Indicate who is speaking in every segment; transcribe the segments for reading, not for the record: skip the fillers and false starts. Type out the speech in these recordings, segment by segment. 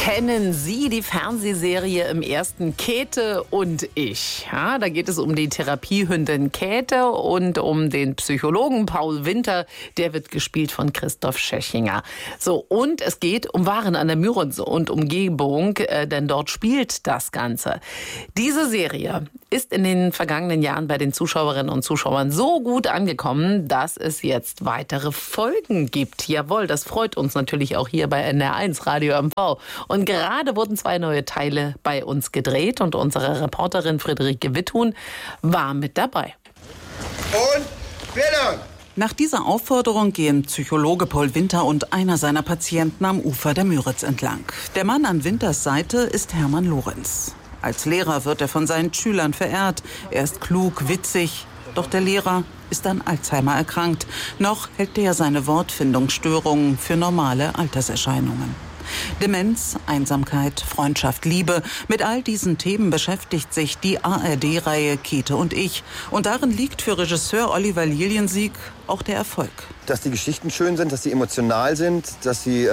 Speaker 1: Kennen Sie die Fernsehserie im Ersten Käthe und ich? Ja, da geht es um die Therapiehündin Käthe und um den Psychologen Paul Winter. Der wird gespielt von Christoph Schächinger. So, und es geht um Waren an der Müritz und Umgebung, denn dort spielt das Ganze. Diese Serie ist in den vergangenen Jahren bei den Zuschauerinnen und Zuschauern so gut angekommen, dass es jetzt weitere Folgen gibt. Jawohl, das freut uns natürlich auch hier bei NDR1 Radio MV. Und gerade wurden 2 neue Teile bei uns gedreht und unsere Reporterin Friederike Witthuhn war mit dabei.
Speaker 2: Und Bildung!
Speaker 3: Nach dieser Aufforderung gehen Psychologe Paul Winter und einer seiner Patienten am Ufer der Müritz entlang. Der Mann an Winters Seite ist Hermann Lorenz. Als Lehrer wird er von seinen Schülern verehrt. Er ist klug, witzig. Doch der Lehrer ist an Alzheimer erkrankt. Noch hält er seine Wortfindungsstörungen für normale Alterserscheinungen. Demenz, Einsamkeit, Freundschaft, Liebe. Mit all diesen Themen beschäftigt sich die ARD-Reihe Käthe und ich. Und darin liegt für Regisseur Oliver Liliensieg auch der Erfolg.
Speaker 2: Dass die Geschichten schön sind, dass sie emotional sind, dass sie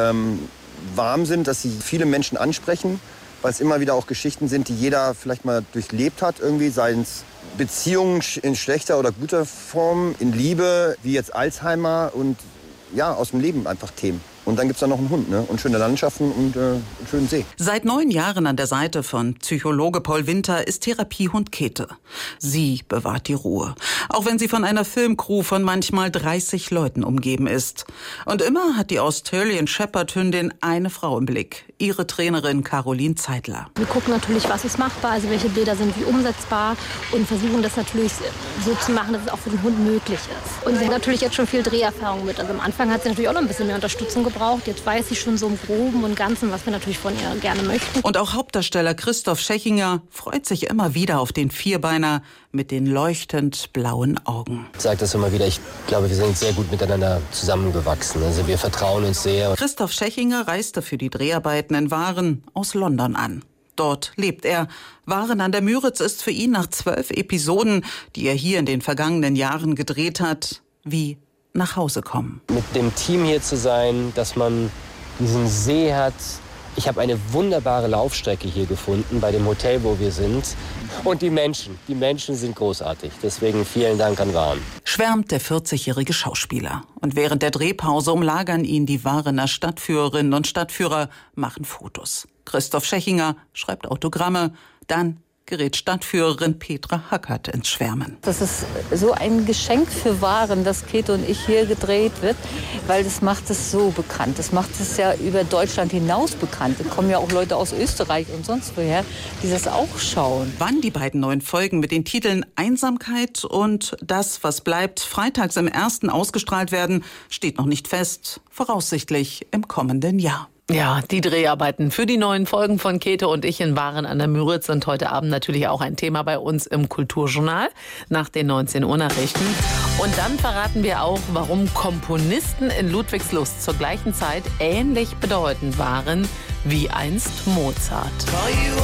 Speaker 2: warm sind, dass sie viele Menschen ansprechen. Weil es immer wieder auch Geschichten sind, die jeder vielleicht mal durchlebt hat. Irgendwie, seien es Beziehungen in schlechter oder guter Form, in Liebe, wie jetzt Alzheimer und ja, aus dem Leben einfach Themen. Und dann gibt es da noch einen Hund, ne? Und schöne Landschaften und einen schönen See.
Speaker 3: Seit 9 Jahren an der Seite von Psychologe Paul Winter ist Therapiehund Käthe. Sie bewahrt die Ruhe. Auch wenn sie von einer Filmcrew von manchmal 30 Leuten umgeben ist. Und immer hat die Australian Shepherd-Hündin eine Frau im Blick. Ihre Trainerin Caroline Zeitler.
Speaker 4: Wir gucken natürlich, was ist machbar, also welche Bilder sind wie umsetzbar und versuchen das natürlich so zu machen, dass es auch für den Hund möglich ist. Und sie hat natürlich jetzt schon viel Dreherfahrung mit. Also am Anfang hat sie natürlich auch noch ein bisschen mehr Unterstützung gebraucht. Jetzt weiß sie schon so im Groben und Ganzen, was wir natürlich von ihr gerne möchten.
Speaker 3: Und auch Hauptdarsteller Christoph Schächinger freut sich immer wieder auf den Vierbeiner mit den leuchtend blauen Augen.
Speaker 5: Ich sage das immer wieder, ich glaube, wir sind sehr gut miteinander zusammengewachsen. Also wir vertrauen uns sehr.
Speaker 3: Christoph Schächinger reiste für die Dreharbeiten in Waren aus London an. Dort lebt er. Waren an der Müritz ist für ihn nach 12 Episoden, die er hier in den vergangenen Jahren gedreht hat, wie nach Hause kommen.
Speaker 5: Mit dem Team hier zu sein, dass man diesen See hat. Ich habe eine wunderbare Laufstrecke hier gefunden bei dem Hotel, wo wir sind. Und die Menschen sind großartig. Deswegen vielen Dank an Waren.
Speaker 3: Schwärmt der 40-jährige Schauspieler. Und während der Drehpause umlagern ihn die Warener Stadtführerinnen und Stadtführer, machen Fotos. Christoph Schächinger schreibt Autogramme, dann gerät Stadtführerin Petra Hackert ins Schwärmen.
Speaker 6: Das ist so ein Geschenk für Waren, dass Käthe und ich hier gedreht wird, weil das macht es so bekannt. Das macht es ja über Deutschland hinaus bekannt. Da kommen ja auch Leute aus Österreich und sonst woher, die das auch schauen.
Speaker 3: Wann die beiden neuen Folgen mit den Titeln Einsamkeit und Das, was bleibt, freitags im Ersten ausgestrahlt werden, steht noch nicht fest. Voraussichtlich im kommenden Jahr.
Speaker 1: Ja, die Dreharbeiten für die neuen Folgen von Käthe und ich in Waren an der Müritz sind heute Abend natürlich auch ein Thema bei uns im Kulturjournal nach den 19 Uhr Nachrichten. Und dann verraten wir auch, warum Komponisten in Ludwigslust zur gleichen Zeit ähnlich bedeutend waren wie einst Mozart.